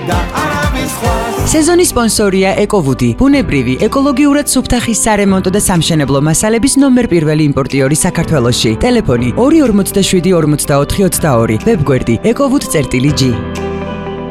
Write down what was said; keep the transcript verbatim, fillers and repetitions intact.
და არავის ხვას. სეზონის სპონსორია ეკოვუდი, ბუნებრივი, ეკოლოგიურად სუფთა ხის სარემონტო და სამშენებლო მასალების ნომერ პირველი იმპორტიორი საქართველოში. ტელეფონი ორი ორმოცდაშვიდი ორმოცდაოთხი ოცდაორი, ვებგვერდი ეკოვუდი წერტილი ჯი.